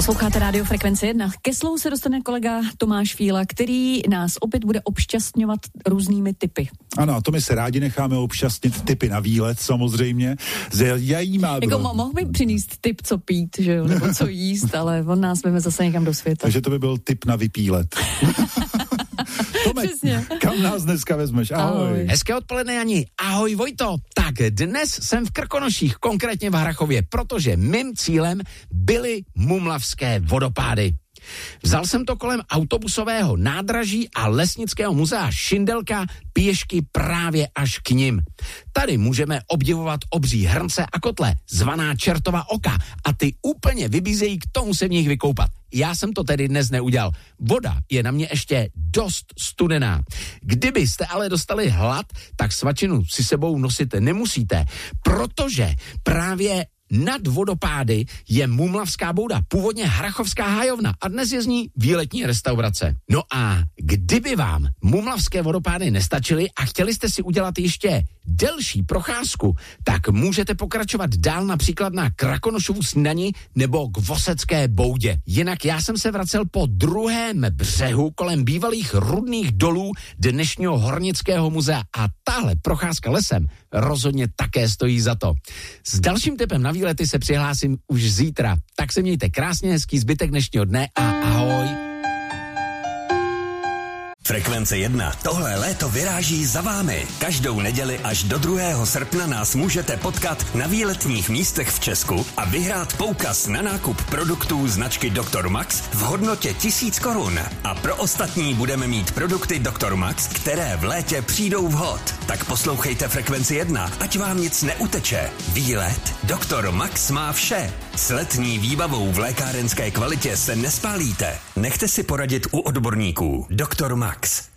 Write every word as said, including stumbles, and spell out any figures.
Posloucháte Rádio Frekvence jedna. Ke slovu se dostane kolega Tomáš Fíla, který nás opět bude obšťastňovat různými tipy. Ano, a to my se rádi necháme obšťastnit tipy na výlet, samozřejmě. Zajímá jako mo- mohl by přinést tip, co pít, že jo, nebo co jíst, ale on nás veme zase někam do světa. Takže to by byl tip na vypílet. Tome, přesně. Kam nás dneska vezmeš? Ahoj. Ahoj. Hezké odpoledne, Jani. Ahoj, Vojto. Tak dnes jsem v Krkonoších, konkrétně v Harrachově, protože mým cílem byly Mumlavské vodopády. Vzal jsem to kolem autobusového nádraží a lesnického muzea Šindelka pěšky právě až k nim. Tady můžeme obdivovat obří hrnce a kotle, zvaná Čertova oka, a ty úplně vybízejí k tomu se v nich vykoupat. Já jsem to tedy dnes neudělal. Voda je na mě ještě dost studená. Kdybyste ale dostali hlad, tak svačinu si sebou nosit nemusíte, protože právě nad vodopády je Mumlavská bouda, původně Harrachovská hájovna, a dnes je z ní výletní restaurace. No a kdyby vám Mumlavské vodopády nestačily a chtěli jste si udělat ještě delší procházku, tak můžete pokračovat dál například na Krakonošovu snídani nebo k Vosecké boudě. Jinak já jsem se vracel po druhém břehu kolem bývalých rudných dolů dnešního Hornického muzea a tahle procházka lesem rozhodně také stojí za to. S dalším tipem na výlety se přihlásím už zítra. Tak se mějte krásně, hezký zbytek dnešního dne a ahoj. Frekvence jedna. Tohle léto vyráží za vámi. Každou neděli až do druhého srpna nás můžete potkat na výletních místech v Česku a vyhrát poukaz na nákup produktů značky doktor Max v hodnotě tisíc korun. A pro ostatní budeme mít produkty doktor Max, které v létě přijdou vhod. Tak poslouchejte Frekvenci jedna, ať vám nic neuteče. Výlet doktor Max má vše. S letní výbavou v lékárenské kvalitě se nespálíte. Nechte si poradit u odborníků. doktor Max.